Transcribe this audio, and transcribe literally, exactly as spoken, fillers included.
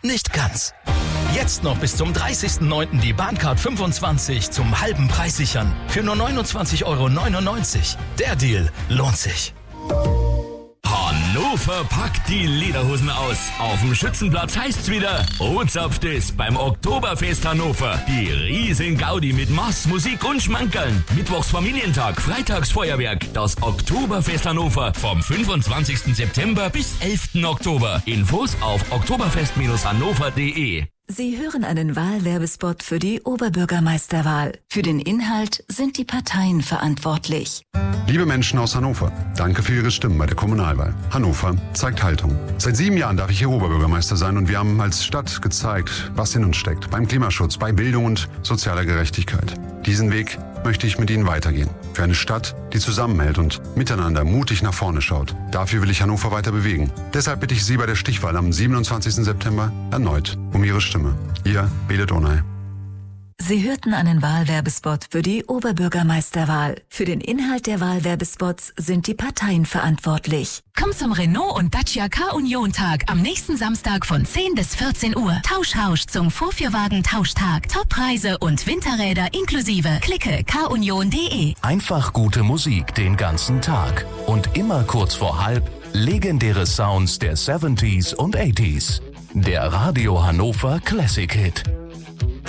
Nicht ganz. Jetzt noch bis zum dreißigsten neunten die Bahncard fünfundzwanzig zum halben Preis sichern. Für nur neunundzwanzig Euro neunundneunzig. Der Deal lohnt sich. Hannover packt die Lederhosen aus. Auf dem Schützenplatz heißt's wieder, O-Zapft es beim Oktoberfest Hannover. Die riesen Gaudi mit Mass, Musik und Schmankerln. Mittwochs Familientag, freitags Feuerwerk. Das Oktoberfest Hannover vom fünfundzwanzigsten September bis elften Oktober. Infos auf oktoberfest hannover punkt de. Sie hören einen Wahlwerbespot für die Oberbürgermeisterwahl. Für den Inhalt sind die Parteien verantwortlich. Liebe Menschen aus Hannover, danke für Ihre Stimmen bei der Kommunalwahl. Hannover zeigt Haltung. Seit sieben Jahren darf ich hier Oberbürgermeister sein und wir haben als Stadt gezeigt, was in uns steckt. Beim Klimaschutz, bei Bildung und sozialer Gerechtigkeit. Diesen Weg möchte ich mit Ihnen weitergehen. Für eine Stadt, die zusammenhält und miteinander mutig nach vorne schaut. Dafür will ich Hannover weiter bewegen. Deshalb bitte ich Sie bei der Stichwahl am siebenundzwanzigsten September erneut um Ihre Stimme. Ihr Bedet Onay. Sie hörten einen Wahlwerbespot für die Oberbürgermeisterwahl. Für den Inhalt der Wahlwerbespots sind die Parteien verantwortlich. Komm zum Renault und Dacia K-Union-Tag am nächsten Samstag von zehn bis vierzehn Uhr. Tauschhausch zum Vorführwagen-Tauschtag. Toppreise und Winterräder inklusive. Klicke k union punkt de. Einfach gute Musik den ganzen Tag. Und immer kurz vor halb legendäre Sounds der siebziger und achtziger. Der Radio Hannover Classic Hit.